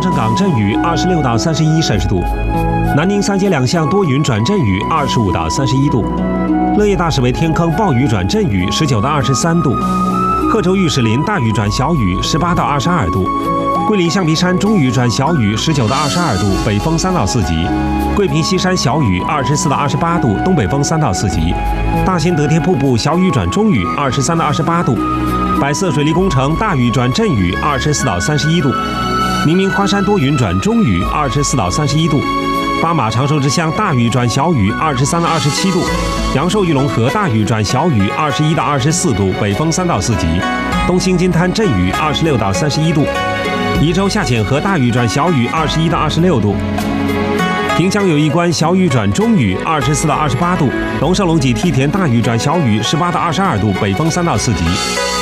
城港阵雨26到31摄氏度，南宁三街两巷多云转阵雨25到31度，乐业大室为天坑暴雨转阵雨19到23度，贺州玉石林大雨转小雨18到22度，桂林象鼻山中雨转小雨19到22度，北风3到4级，桂平西山小雨24到28度，东北风3到4级，大兴德天瀑布小雨转中雨23到28度，百色水利工程大雨转阵雨24到31度，宁明花山多云转中雨24到31度，巴马长寿之乡大雨转小雨23到27度，阳寿玉龙河大雨转小雨21到24度，北风3到4级，东兴金滩阵雨26到31度，宜州下潜河大雨转小雨21到26度，平江有一关小雨转中雨24到28度，龙寿龙脊梯田大雨转小雨18到22度，北风3到4级。